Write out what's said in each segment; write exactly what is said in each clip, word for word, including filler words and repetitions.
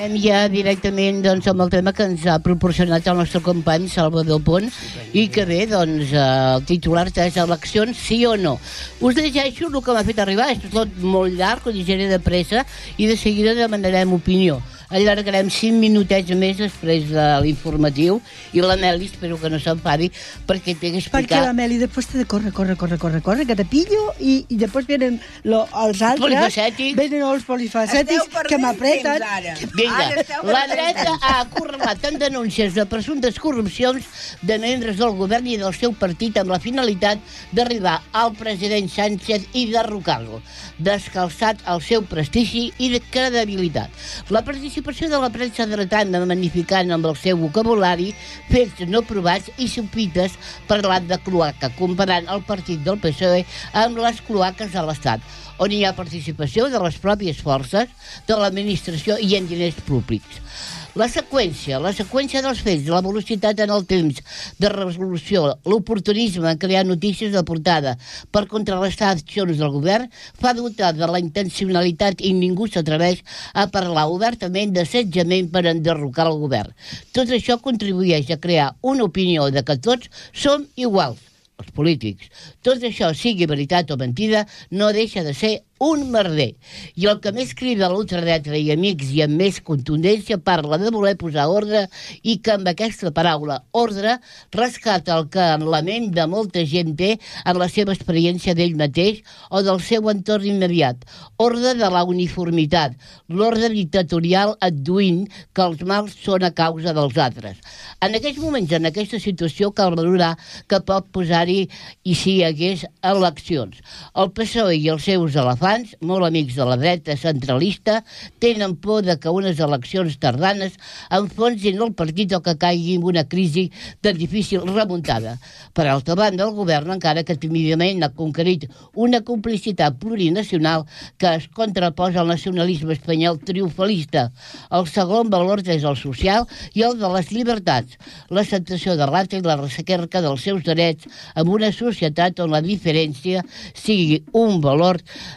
Ja directament doncs, amb el tema que ens ha proporcionat el nostre company Salvador Pons i que bé, doncs, el titular és eleccions, sí o no. Us llegeixo el que m'ha fet arribar, és tot molt llarg, ho llegiré de pressa i de seguida demanarem opinió. Allargarem cinc minutets més després de l'informatiu i la Meli espero que no s'enfadi perquè té que explicar... Perquè la Meli després té de córrer, córrer, córrer, córrer, córrer, que te pillo i, i després venen lo, els altres... Polifacètics. Venen els polifacètics que m'apreten. Vinga, la dreta ha acorralat en denúncies de presumptes corrupcions de membres del govern i del seu partit amb la finalitat d'arribar al president Sánchez i derrocar-lo, descalçat el seu prestigi i de credibilitat. La participació de la premsa dretana magnificant amb el seu vocabulari fets no provats i sopites parlant de cloaca, comparant el partit del P S O E amb les cloaques de l'Estat, on hi ha participació de les pròpies forces de l'administració i en diners públics. La seqüència, la seqüència dels fets, la velocitat en el temps de resolució, l'oportunisme en crear notícies de portada per contrarrestar accions del govern fa dubtar de la intencionalitat i ningú s'atreveix a parlar obertament d'assetjament per enderrocar el govern. Tot això contribueix a crear una opinió de que tots som iguals, els polítics. Tot això, sigui veritat o mentida, no deixa de ser un merder. I el que més crida l'ultradreta i amics i amb més contundència parla de voler posar ordre i que amb aquesta paraula ordre rescata el que en la ment de molta gent té en la seva experiència d'ell mateix o del seu entorn immediat. Ordre de la uniformitat, l'ordre dictatorial adduint que els mals són a causa dels altres. En aquests moments, en aquesta situació, cal valorar que pot posar-hi i si hi hagués eleccions. El P S O E i els seus elefants, molt amics de la dreta centralista, tenen por de que unes eleccions tardanes enfonsin el partit o que caigui en una crisi de difícil remuntada. Per altra banda, el govern, encara que tímidament ha conquerit una complicitat plurinacional que es contraposa al nacionalisme espanyol triomfalista. El segon valor és el social i el de les llibertats, l'acceptació de l'altre i la recerca dels seus drets en una societat on la diferència sigui un valor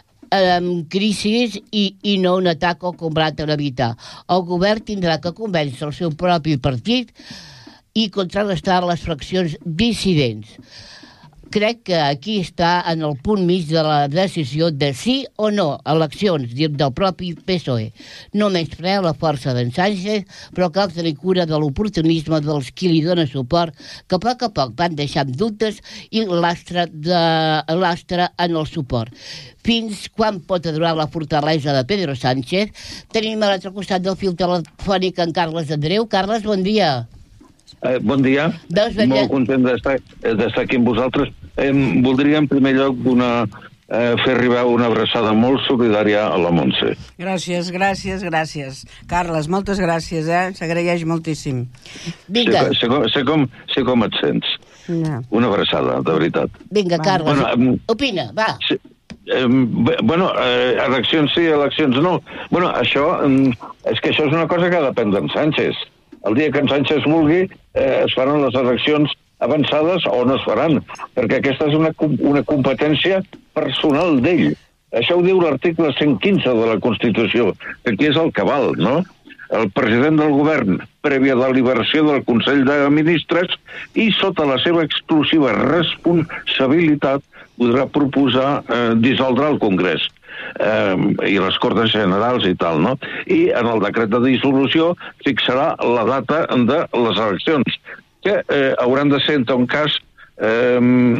amb crisi i, i no un atac o combat a evitar. El govern tindrà que convèncer el seu propi partit i contrarrestar les fraccions dissidents. Crec que aquí està en el punt mig de la decisió de sí o no eleccions del propi P S O E. No menysprear la força d'en Sánchez, però cal tenir cura de l'oportunisme dels qui li donen suport, que a poc a poc van deixant dubtes i l'astre, de, l'astre en el suport. Fins quan pot durar la fortalesa de Pedro Sánchez? Tenim a l'altre costat del fil telefònic en Carles Andreu. Carles, bon dia. Eh, bon dia, doncs, molt content d'estar, d'estar aquí amb vosaltres. Eh, voldria en primer lloc donar, eh, fer arribar una abraçada molt solidària a la Montse. Gràcies, gràcies, gràcies. Carles, moltes gràcies, eh? S'agraeix moltíssim. Vinga. Sé, sé, com, sé, com, sé com et sents. Ja. Una abraçada, de veritat. Vinga, Carles, bueno, opina, va. Sí. Eh, bueno, eh, eleccions sí, eleccions no. Bueno, això, eh, és que això és una cosa que depèn d'en Sánchez. El dia que en Sánchez vulgui, eh, es faran les eleccions avançades o no es faran, perquè aquesta és una, una competència personal d'ell. Això ho diu l'article cent quinze de la Constitució, que aquí és el cabal, no? El president del govern, prèvia deliberació del Consell de Ministres i sota la seva exclusiva responsabilitat, podrà proposar eh, dissoldre el Congrés. Eh, i les Corts Generals i tal, no? I en el decret de dissolució fixarà la data de les eleccions, que eh, hauran de ser, en tot cas, eh,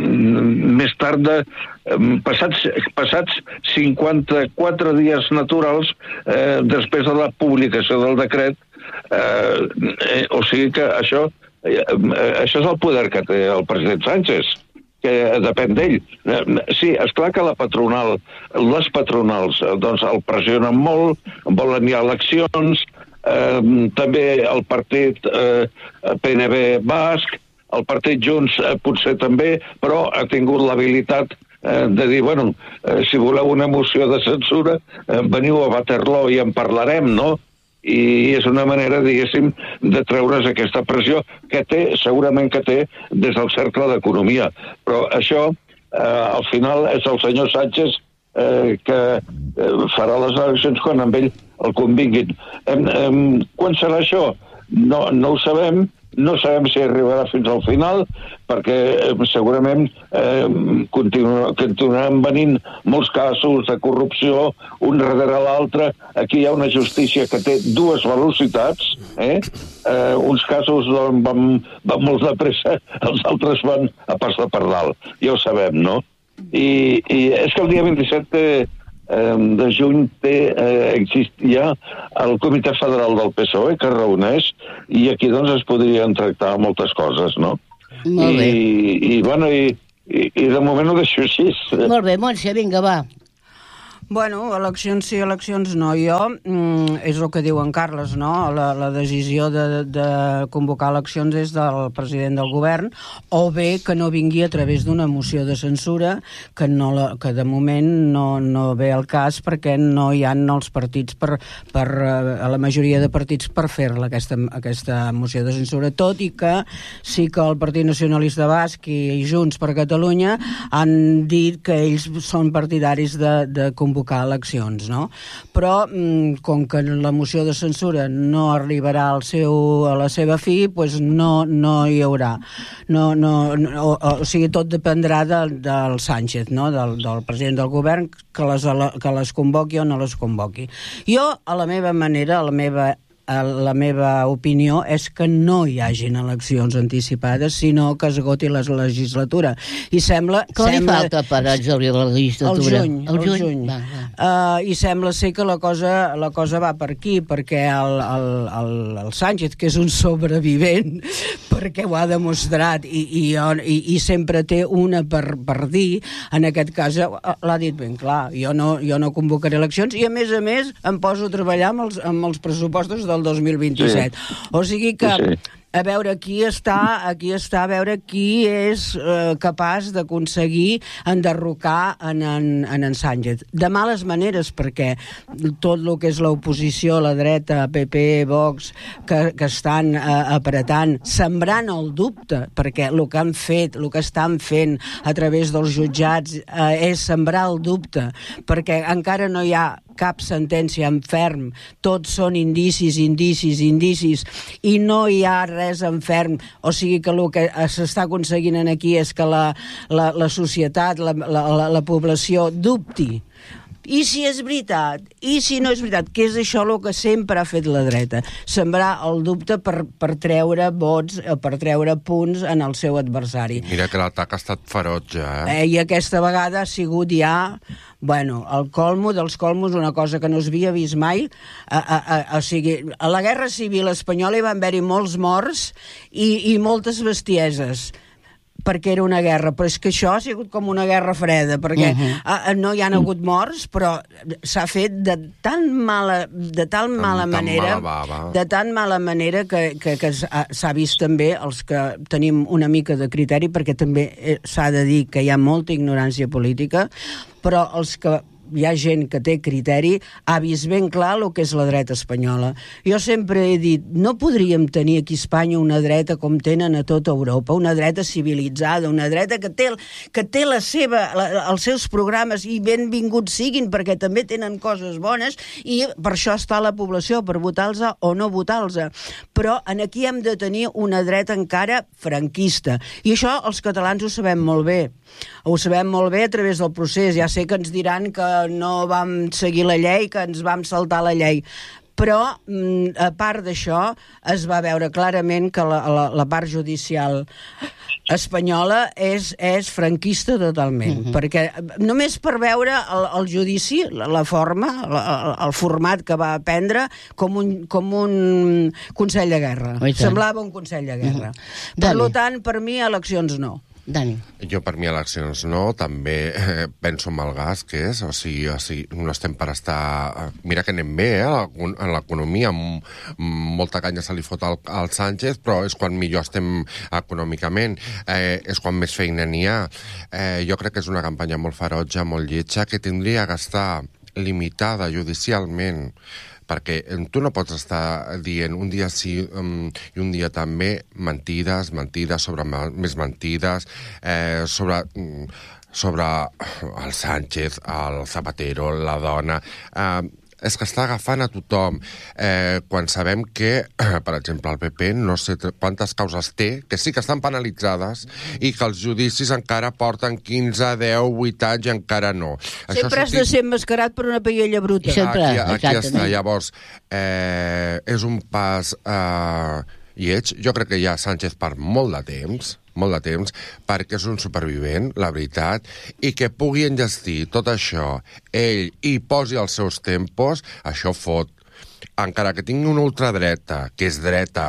més tard de eh, passats, passats cinquanta-quatre dies naturals eh, després de la publicació del decret, eh, eh, o sigui que això, eh, això és el poder que té el president Sánchez, que depèn d'ell. Sí, esclar que la patronal, les patronals, doncs el pressionen molt, volen hi ha eleccions, eh, també el partit eh, P N B basc, el partit Junts eh, potser també, però ha tingut l'habilitat eh, de dir, bueno, eh, si voleu una moció de censura, eh, veniu a Waterloo i en parlarem, no? I és una manera, diguéssim, de treure's aquesta pressió que té, segurament que té, des del cercle d'economia. Però això, eh, al final, és el senyor Sánchez eh, que eh, farà les eleccions quan amb ell el convinguin. Eh, eh, quan serà això? No, no ho sabem. No sabem si arribarà fins al final, perquè eh, segurament eh, continu continuaran venint molts casos de corrupció, un darrere l'altre. Aquí hi ha una justícia que té dues velocitats. Eh? Eh, uns casos doncs, van, van molt de pressa, els altres van a passar per dalt. Ja ho sabem, no? I, i és que el dia vint-i-set de, de juny té, eh, exist ja el Comitè Federal del P S O E que es reuneix i aquí doncs es podrien tractar moltes coses, no? Molt bé. I, i, bueno, i, i, i de moment ho deixo així. Molt bé, Montse, vinga, va. Bueno, eleccions sí, eleccions no. Jo, mm, és el que diu en Carles, no? La, la decisió de, de convocar eleccions és del president del govern, o bé que no vingui a través d'una moció de censura, que, no la, que de moment no, no ve al cas perquè no hi ha els partits, per, per a la majoria de partits, per fer-la, aquesta, aquesta moció de censura, tot i que sí que el Partit Nacionalista Basc i Junts per Catalunya han dit que ells són partidaris de, de convocar eleccions, no? Però mm, com que la moció de censura no arribarà al seu, a la seva fi, pues no, no hi haurà. No, no, no, o, o sigui, tot dependrà de, del Sánchez, no? del, del president del govern, que les, que les convoqui o no les convoqui. Jo, a la meva manera, a la meva la meva opinió és que no hi hagin eleccions anticipades, sinó que esgoti la legislatura. I sembla... Com li sembla, falta per exaurir la legislatura? El juny. El juny. juny. Va, va. Uh, I sembla ser que la cosa, la cosa va per aquí, perquè el, el, el, el Sánchez, que és un sobrevivent, perquè ho ha demostrat i, i, i, i sempre té una per, per dir, en aquest cas l'ha dit ben clar. Jo no, jo no convocaré eleccions i, a més a més, em poso a treballar amb els, amb els pressupostos del dos mil vint-i-set. Sí. O sigui que... Sí, sí. A veure qui està, aquí està, a veure qui és eh, capaç d'aconseguir enderrocar en en, en en Sánchez. De males maneres, perquè tot el que és l'oposició, la dreta, P P, Vox, que, que estan eh, apretant, sembrant el dubte, perquè el que han fet, el que estan fent a través dels jutjats eh, és sembrar el dubte, perquè encara no hi ha cap sentència en ferm, tots són indicis, indicis, indicis, i no hi ha res en ferm, o sigui que el que s'està aconseguint aquí és que la, la, la societat, la, la, la població dubti. I si és veritat, i si no és veritat, que és això el que sempre ha fet la dreta, sembrar el dubte per, per treure vots, per treure punts en el seu adversari. Mira que l'atac ha estat ferotge, eh? eh? I aquesta vegada ha sigut ja... Bueno, el colmo dels colmos, una cosa que no es havia vist mai, a, a, a, o sigui, a la Guerra Civil Espanyola hi van haver-hi molts morts i, i moltes bestieses, perquè era una guerra, però és que això ha sigut com una guerra freda, perquè uh -huh. a, no hi han hagut morts, però s'ha fet de tan mala, de tan mala manera, de tan mala manera que, que, que s'ha vist també els que tenim una mica de criteri, perquè també s'ha de dir que hi ha molta ignorància política, però els que hi ha gent que té criteri, ha vist ben clar el que és la dreta espanyola. Jo sempre he dit, no podríem tenir aquí a Espanya una dreta com tenen a tota Europa, una dreta civilitzada, una dreta que té, que té la seva, la, els seus programes, i benvinguts siguin, perquè també tenen coses bones, i per això està la població, per votar-los o no votar-los. Però aquí hem de tenir una dreta encara franquista. I això els catalans ho sabem molt bé. Ho sabem molt bé a través del procés. Ja sé que ens diran que no vam seguir la llei, que ens vam saltar la llei, però a part d'això es va veure clarament que la, la, la part judicial espanyola és, és franquista totalment, uh-huh. perquè només per veure el, el judici, la, la forma, la, el format que va prendre com un, com un Consell de Guerra. Semblava un Consell de Guerra. Uh-huh. Per Dani. Tant, per mi, eleccions no. Dani. Jo, per mi, eleccions no. També eh, penso en el gas, que és, o sigui, o sigui, no estem per estar... Mira que anem bé, eh, en l'economia, molta canya se li fot al, al Sánchez, però és quan millor estem econòmicament, eh, és quan més feina n'hi ha. Eh, jo crec que és una campanya molt ferotge, molt lletja, que tindria que estar limitada judicialment, perquè tu no pots estar dient un dia sí um, i un dia també mentides, mentides sobre més mentides, eh, sobre... Um, sobre el Sánchez, el Zapatero, la dona... Eh, és que està agafant a tothom. Eh, quan sabem que, per exemple, el P P no sé quantes causes té, que sí que estan penalitzades i que els judicis encara porten quinze, deu, vuit anys i encara no. Sempre has de ser emmascarat per una paella bruta. Sempre, aquí, aquí està. Llavors, eh, és un pas eh, lleig. Jo crec que hi ha Sánchez per molt de temps, molt de temps, perquè és un supervivent, la veritat, i que pugui enllestir tot això, ell, i posi els seus tempos, això fot. Encara que tingui una ultradreta, que és dreta,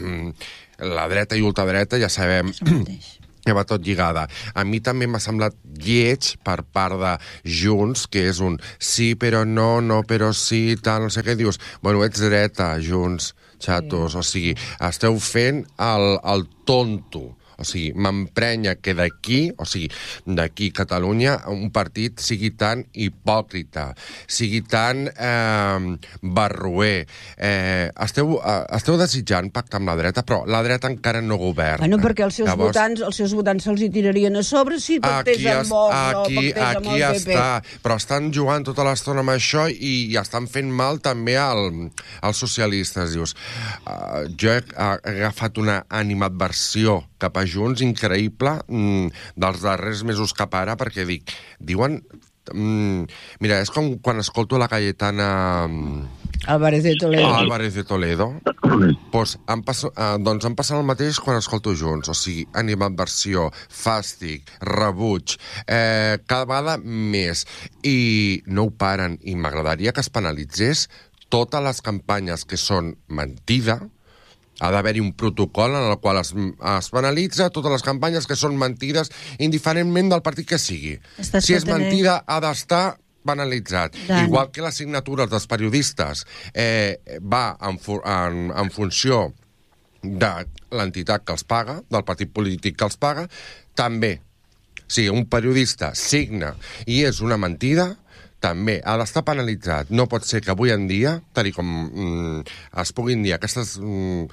la dreta i ultradreta ja sabem que va tot lligada. A mi també m'ha semblat lleig per part de Junts, que és un sí, però no, no, però sí, tal, no sé què dius. Bueno, ets dreta, Junts, xatos, o sigui, esteu fent el, el tonto. O sigui, m'emprenya que d'aquí, o sigui, d'aquí Catalunya, un partit sigui tan hipòcrita, sigui tan eh, barroer. Eh, esteu, eh, esteu desitjant pactar amb la dreta, però la dreta encara no governa. Bueno, perquè els seus Llavors, votants els seus votants se'ls hi tirarien a sobre si pactés amb Vox o pactés amb el P P. Aquí està, però estan jugant tota l'estona amb això i, i estan fent mal també al, als socialistes. Dius, uh, jo he, he agafat una animadversió cap a Junts increïble mm, dels darrers mesos cap ara, perquè dic, diuen... Mm, mira, és com quan escolto la Cayetana... Álvarez de Toledo. Álvarez de Toledo. pues, han pas, eh, doncs em passa el mateix quan escolto Junts. O sigui, animadversió, fàstic, rebuig, eh, cada vegada més. I no ho paren. I m'agradaria que es penalitzés totes les campanyes que són mentida. Ha d'haver-hi un protocol en el qual es, es penalitza totes les campanyes que són mentides, indiferentment del partit que sigui. Estàs si és tenir... mentida, ha d'estar penalitzat. Dani. Igual que les signatures dels periodistes eh, va en, fu en, en funció de l'entitat que els paga, del partit polític que els paga, també. Si un periodista signa i és una mentida, també ha d'estar penalitzat. No pot ser que avui en dia, tal com mm, es puguin dir aquestes mm,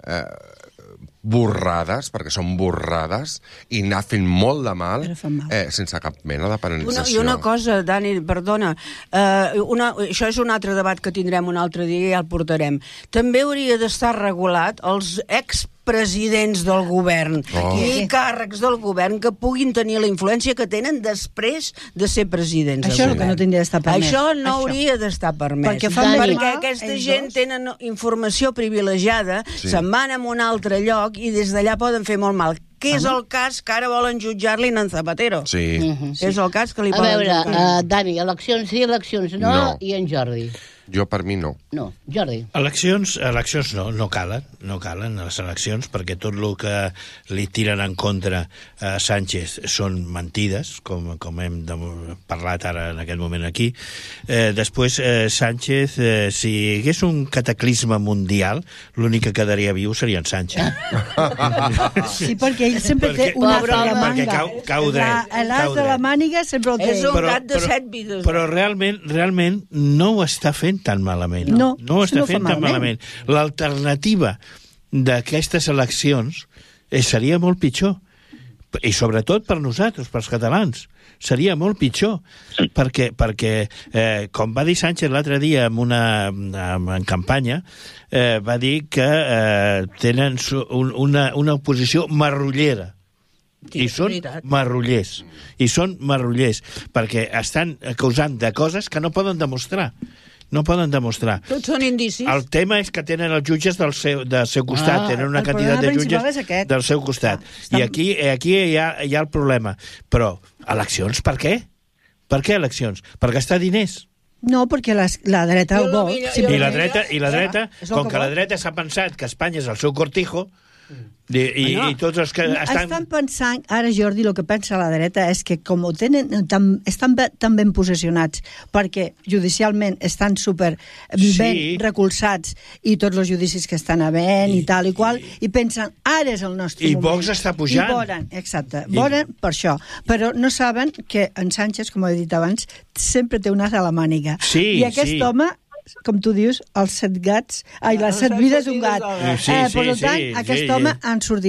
eh, borrades, perquè són borrades, i anar fent molt de mal, mal. Eh, sense cap mena de penalització. Una, I una cosa, Dani, perdona, eh, una, això és un altre debat que tindrem un altre dia i ja el portarem. També hauria d'estar regulat els ex presidents del govern oh. i càrrecs del govern que puguin tenir la influència que tenen després de ser presidents. Això és el que no tindria d'estar permès. Això no això. hauria d'estar permès. Perquè, fa perquè mal, aquesta gent dos. tenen informació privilegiada, sí. se'n van a un altre lloc i des d'allà poden fer molt mal. Que és el cas que ara volen jutjar-li en Zapatero. Sí. Uh -huh, sí. És el cas que li a volen veure, jutjar. Uh, Dani, eleccions sí, eleccions no, no, i en Jordi. Jo, per mi, no. No, Jordi. Eleccions, eleccions no, no calen, no calen les eleccions, perquè tot el que li tiren en contra a Sánchez són mentides, com, com hem de, parlat ara en aquest moment aquí. Eh, després, eh, Sánchez, eh, si hi hagués un cataclisme mundial, l'únic que quedaria viu seria en Sánchez. Sí, perquè ell sempre perquè, té un as de la màniga. Perquè cau, cau dret. L'as de la màniga sempre el té. És un però, gat de però, set vides. Però realment, realment no ho està fent tan malament. No, no ho està no fent tan malament. L'alternativa d'aquestes eleccions eh, seria molt pitjor. I sobretot per nosaltres, pels catalans. Seria molt pitjor. Perquè, perquè eh, com va dir Sánchez l'altre dia en, una, en campanya, eh, va dir que eh, tenen un, una, una oposició marrullera. I són marrullers. I són marrullers. Perquè estan acusant de coses que no poden demostrar. No poden demostrar. Tots són indicis. El tema és que tenen els jutges del seu, del seu costat, ah, tenen una quantitat de jutges del seu costat. Ah, estan... I aquí, aquí hi, ha, hi ha el problema. Però, eleccions, per què? Per què eleccions? Per gastar diners. No, perquè la, la dreta ho vol. Sí, I la dreta, i la dreta com que la dreta s'ha pensat que Espanya és el seu cortijo, I, i, no. i tots els que estan... Estan pensant, ara Jordi, el que pensa la dreta és que com ho tenen, tan, estan tan ben possessionats, perquè judicialment estan super sí. ben recolzats i tots els judicis que estan havent i, i tal i qual, i, i pensen, ara és el nostre i moment. I Vox està pujant. I volen, exacte, volen I... per això. Però no saben que en Sánchez, com he dit abans, sempre té un as a la màniga. Sí, I aquest sí. home... com tu dius, els set gats... Ai, les set vides d'un gat. Sí, eh, sí, per tant, sí, aquest sí, home sí. en sortirà.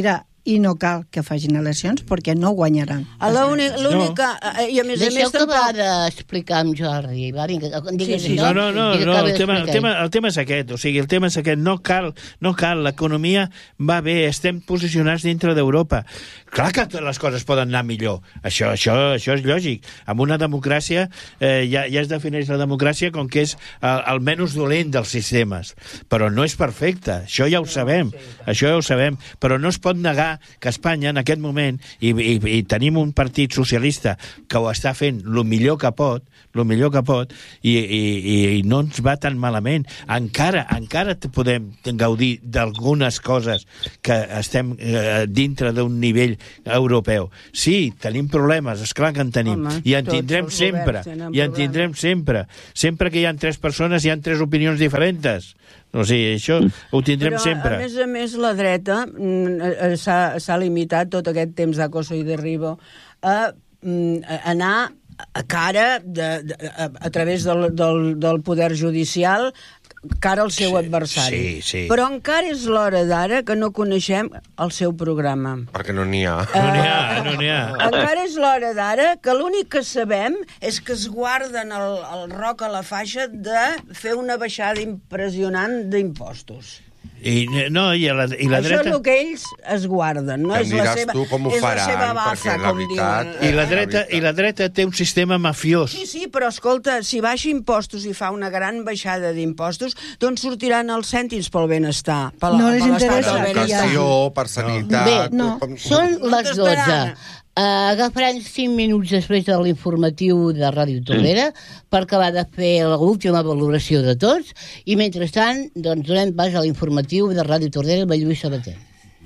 i no cal que facin eleccions perquè no guanyaran. L'única... I a més a més... Deixeu acabar d'explicar amb Jordi. Va, vinga, digues sí, sí. això. No, no, no, no el, tema, el, tema, el tema és aquest. O sigui, el tema és aquest. No cal, no cal. L'economia va bé. Estem posicionats dintre d'Europa. Clar que les coses poden anar millor. Això, això, això és lògic. En una democràcia eh, ja, ja es defineix la democràcia com que és el, el menys dolent dels sistemes. Però no és perfecte. Això ja ho sabem. Això ja ho sabem. Però no es pot negar que Espanya en aquest moment, i, i, i tenim un partit socialista que ho està fent el millor que pot, el millor que pot, i, i, i no ens va tan malament. Encara, encara podem gaudir d'algunes coses que estem eh, dintre d'un nivell europeu. Sí, tenim problemes, esclar que en tenim. Home, i en tindrem sempre. I en tindrem sempre. Sempre que hi ha tres persones hi ha tres opinions diferents. O sigui, això ho tindrem Però, sempre. a més a més, la dreta s'ha limitat tot aquest temps d'acoso i derribo a, a anar a cara de, de, a, a través del, del, del poder judicial cara al seu sí, adversari. Sí, sí. Però encara és l'hora d'ara que no coneixem el seu programa. Perquè no n'hi ha. Uh, no n'hi ha, no n'hi ha. Encara és l'hora d'ara que l'únic que sabem és que es guarden el, el roc a la faixa de fer una baixada impressionant d'impostos. I, no, i, la, i la Això dreta... és el que ells es guarden, no? Que És la seva, tu com ho és faran, la seva baza, perquè la com veritat... diuen. I la, dreta, I la dreta té un sistema mafiós. Sí, sí, però escolta, si baixa impostos i fa una gran baixada d'impostos, d'on sortiran els cèntims pel benestar? Per, No les per l'estat interessa. del benestar? Educació, per sanitat... Bé, no. Com... Són les dotze. t'esperaran? Uh, agafarem cinc minuts després de l'informatiu de Ràdio Tordera per acabar de fer l'última valoració de tots i mentrestant doncs, donem pas a l'informatiu de Ràdio Tordera amb Lluís Sabater.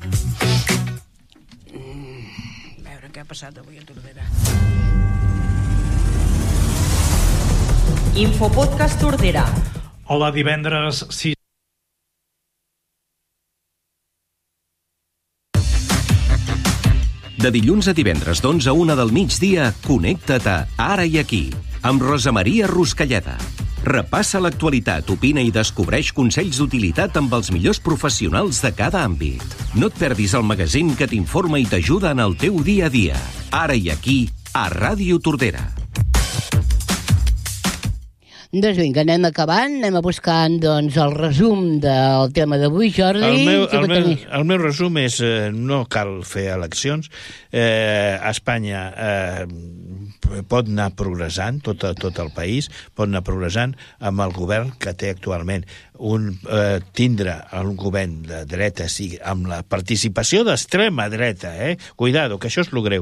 Mm, a veure què ha passat avui a Tordera. Infopodcast Tordera. Hola, divendres sis De dilluns a divendres d'onze a una del migdia, connecta't a Ara i Aquí, amb Rosa Maria Ruscalleda. Repassa l'actualitat, opina i descobreix consells d'utilitat amb els millors professionals de cada àmbit. No et perdis el magazín que t'informa i t'ajuda en el teu dia a dia. Ara i Aquí, a Ràdio Tordera. Doncs vinga, anem acabant, anem a buscant doncs, el resum del tema d'avui, Jordi. El meu, el, meu, el meu resum és eh, no cal fer eleccions. Eh, Espanya eh, pot anar progressant, tot, tot el país pot anar progressant amb el govern que té actualment. Un, eh, tindre un govern de dreta, sí, amb la participació d'extrema dreta, eh? Cuidado, que això és lo greu.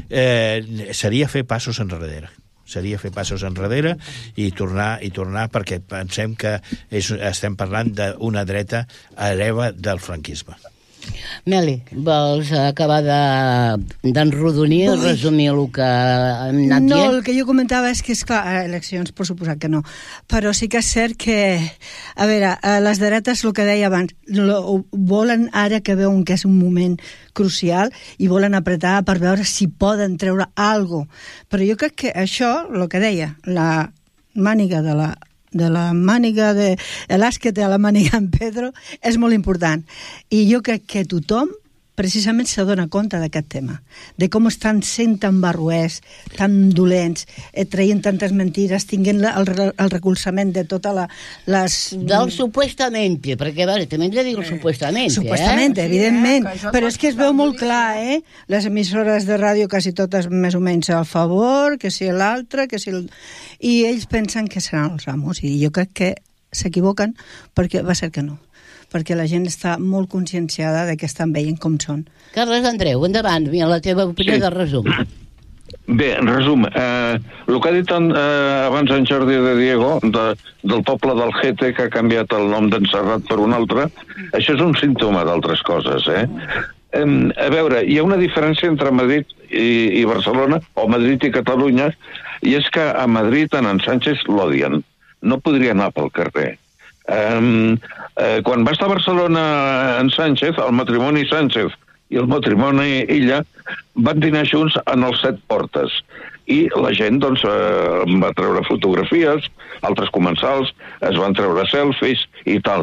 Eh, seria fer passos enrere. Seria fer passos enrere i tornar, i tornar perquè pensem que és, estem parlant d'una dreta hereva del franquisme. Meli, vols acabar d'enrodonir, de, resumir el que hem anat no, dient? No, el que jo comentava és que, esclar, eleccions, per suposat que no. Però sí que és cert que, a veure, les dretes, el que deia abans, lo, volen ara que veuen que és un moment crucial i volen apretar per veure si poden treure alguna cosa. Però jo crec que això, el que deia, la màniga de la de la màniga de l'àsquet a la màniga en Pedro és molt important i jo crec que tothom precisament se dona compte d'aquest tema, de com estan sent tan barroers, tan dolents, eh, traient tantes mentires, tinguent la, el, el recolzament de tota la... Les... Del supuestamente, perquè a veure, també hem de dir el supuestamente, Supuestamente, eh? evidentment, sí, eh? Però és que es veu molt clar, eh? Les emissores de ràdio quasi totes més o menys al favor, que si l'altre, que si el... I ells pensen que seran els amos, i jo crec que s'equivoquen perquè va ser que no, perquè la gent està molt conscienciada de que estan veient com són. Carles Andreu, endavant, mira la teva opinió sí. de resum. Bé, en resum, eh, el que ha dit en, eh, abans en Jordi de Diego, de, del poble del Gete, que ha canviat el nom d'en Serrat per un altre, això és un símptoma d'altres coses, eh? eh? A veure, hi ha una diferència entre Madrid i, i Barcelona, o Madrid i Catalunya, i és que a Madrid en, en Sánchez l'odien. No podria anar pel carrer. Um, eh, quan va estar a Barcelona en Sánchez, el matrimoni Sánchez i el matrimoni Illa van dinar junts en els Set Portes i la gent doncs eh, va treure fotografies, altres comensals es van treure selfies i tal, no?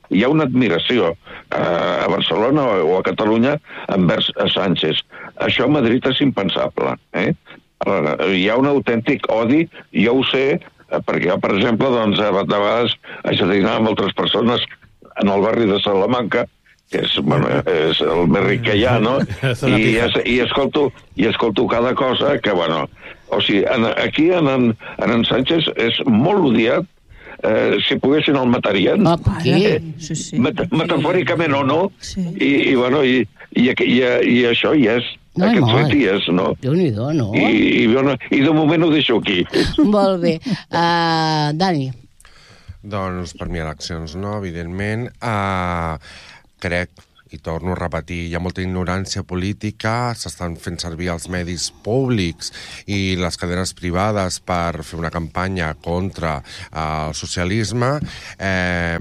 hi ha una admiració eh, a Barcelona o a Catalunya envers a Sánchez. Això a Madrid és impensable. Eh? Hi ha un autèntic odi, jo ho sé, perquè jo, per exemple, doncs, a vegades haig de dinar amb altres persones en el barri de Salamanca, que és, bueno, és el més ric que hi ha, no? I, es, i, escolto, i escolto cada cosa que, bueno... O sigui, en, aquí en, en, en Sánchez és molt odiat. Eh, si poguessin el matarien. Ah, per què? Eh, Sí, sí. Met metafòricament o no. Sí. I, i, bueno, i, i, i, i això hi és. No, Aquest no. fet hi és, no? Déu-n'hi-do, no? I, i, bueno, I de moment ho deixo aquí. Molt bé. Uh, Dani. Doncs per mi eleccions no, evidentment. Uh, crec, i torno a repetir, hi ha molta ignorància política, s'estan fent servir els medis públics i les cadenes privades per fer una campanya contra uh, el socialisme. Eh,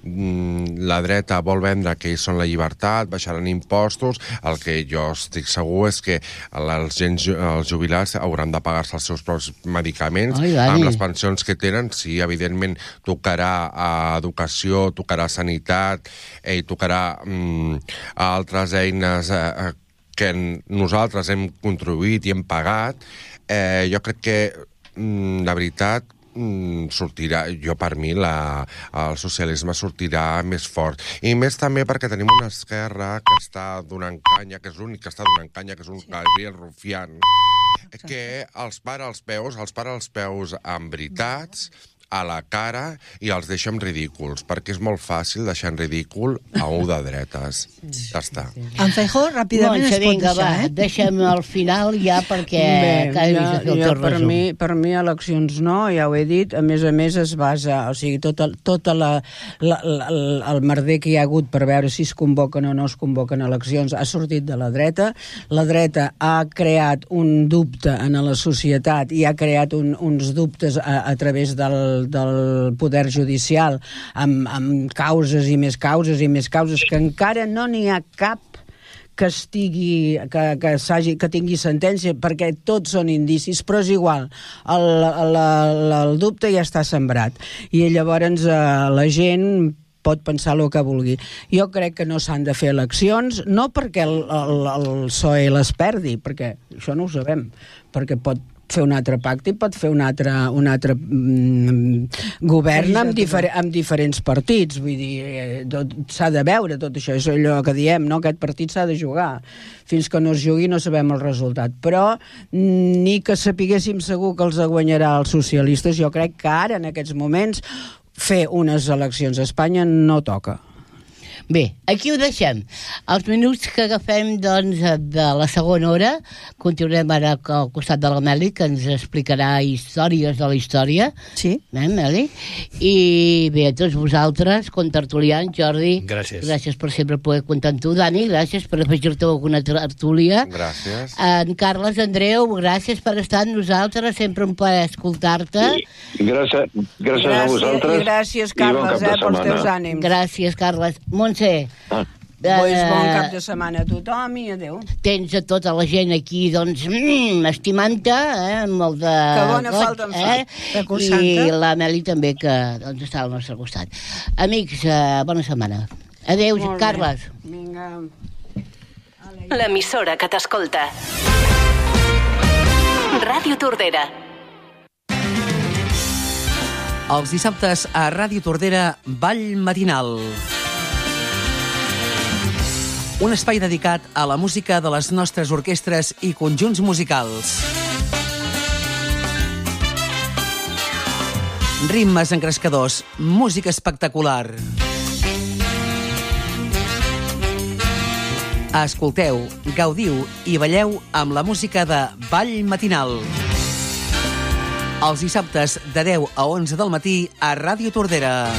la dreta vol vendre que ells són la llibertat, baixaran impostos. El que jo estic segur és que els, gens, els jubilats hauran de pagar-se els seus propis medicaments. Ai, Dani. Amb les pensions que tenen, sí, evidentment tocarà a educació, tocarà a sanitat, eh, i tocarà mm, a altres eines eh, que nosaltres hem contribuït i hem pagat. Eh, jo crec que, mm, la veritat, mm, sortirà, jo per mi, la, el socialisme sortirà més fort. I més també perquè tenim una esquerra que està donant canya, que és l'únic que està donant canya, que és un Gabriel Rufián, que els para els peus, els para els peus amb veritats, a la cara, i els deixa en ridículs, perquè és molt fàcil deixar en ridícul a un de dretes. Ja està. En Feijó, ràpidament Montse, es pot vinga, deixar, va, eh? deixem al final ja perquè Bé, cada jo, dia el jo, teu per, resum. mi, per mi eleccions no, ja ho he dit. A més a més es basa, o sigui, tota, tota la, la, la, el merder que hi ha hagut per veure si es convoquen o no es convoquen eleccions ha sortit de la dreta. La dreta ha creat un dubte en la societat i ha creat un, uns dubtes a, a través del, del poder judicial amb, amb causes i més causes i més causes que encara no n'hi ha cap que estigui, que, que, que tingui sentència, perquè tots són indicis, però és igual, el, el, el, el dubte ja està sembrat. I llavors eh, la gent pot pensar el que vulgui. Jo crec que no s'han de fer eleccions, no perquè el, el, el P S O E les perdi, perquè això no ho sabem, perquè pot fer un altre pacte i pot fer un altre, un altre mm, govern amb, difer amb diferents partits. Vull dir, eh, s'ha de veure tot això, és allò que diem, no? Aquest partit s'ha de jugar. Fins que no es jugui no sabem el resultat. Però ni que sapiguéssim segur que els guanyarà els socialistes, jo crec que ara, en aquests moments, fer unes eleccions a Espanya no toca. Bé, aquí ho deixem. Els minuts que agafem, doncs, de la segona hora, continuem ara al costat de la Meli, que ens explicarà històries de la història. Sí. Eh, Meli? I bé, a tots vosaltres, contertulians, Jordi, gràcies. Gràcies per sempre poder comptar amb tu. Dani, gràcies per afegir-te a alguna tertúlia. Gràcies. En Carles, Andreu, gràcies per estar amb nosaltres, sempre un plaer escoltar-te. Gràcies, gràcies, gràcies a vosaltres. I gràcies, Carles, bon eh, pels teus ànims. Gràcies, Carles. Montse, Ah. Pues bon cap de setmana a tothom i adéu. Tens a tota la gent aquí, doncs, mm, estimant-te, eh, amb molt de... Que bona goig, falta em fa, eh? recolzant-te. I la Meli també, que doncs, està al nostre costat. Amics, eh, bona setmana. Adéu, Molt bé. Carles. Vinga. L'emissora que t'escolta. Ràdio Tordera. Els dissabtes a Ràdio Tordera, Ball Matinal. Un espai dedicat a la música de les nostres orquestres i conjunts musicals. Ritmes encrescadors, música espectacular. Escolteu, gaudiu i balleu amb la música de Ball Matinal. Els dissabtes de deu a onze del matí a Ràdio Tordera.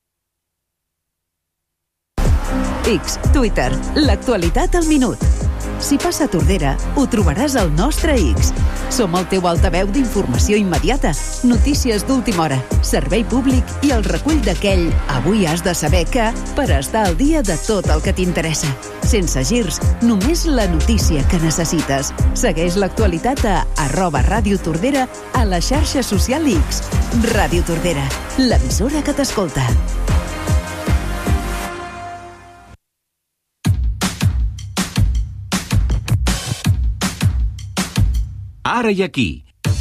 X, Twitter, l'actualitat al minut. Si passa a Tordera, ho trobaràs al nostre X. Som el teu altaveu d'informació immediata, notícies d'última hora, servei públic i el recull d'aquell avui has de saber que per estar al dia de tot el que t'interessa. Sense girs, només la notícia que necessites. Segueix l'actualitat a arroba Ràdio Tordera a la xarxa social X. Ràdio Tordera, l'emissora que t'escolta. Ara i aquí.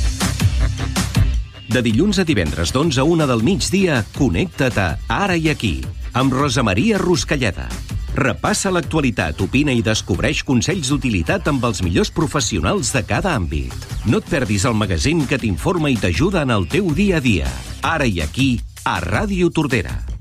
De dilluns a divendres d'onze a una del migdia, connecta't a Ara i aquí, amb Rosa Maria Ruscalleda. Repassa l'actualitat, opina i descobreix consells d'utilitat amb els millors professionals de cada àmbit. No et perdis el magazín que t'informa i t'ajuda en el teu dia a dia. Ara i aquí, a Ràdio Tordera.